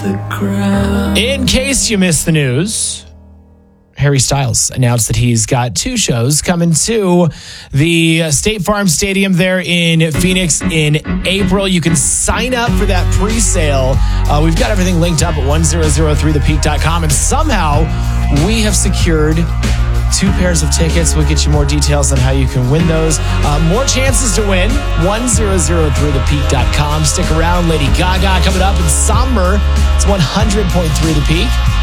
In case you missed the news, Harry Styles announced that he's got 2 shows coming to the State Farm Stadium there in Phoenix in April. You can sign up for that pre-sale. We've got everything linked up at 1003thepeak.com, and somehow we have secured 2 pairs of tickets. We'll get you more details on how you can win those. More chances to win. 1003thepeak.com. Stick around. Lady Gaga coming up in Somber. It's 100.3 The Peak.